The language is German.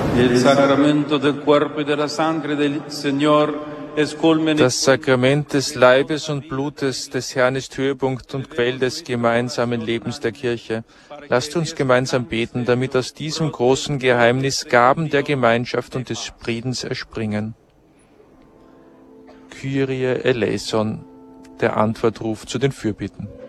Il sacramento del cuerpo y de la sangre del Señor es culmen. Das Sakrament des Leibes und Blutes des Herrn ist Höhepunkt und Quell des gemeinsamen Lebens der Kirche. Lasst uns gemeinsam beten, damit aus diesem großen Geheimnis Gaben der Gemeinschaft und des Friedens erspringen. Kyrie eleison, der Antwortruf zu den Fürbitten.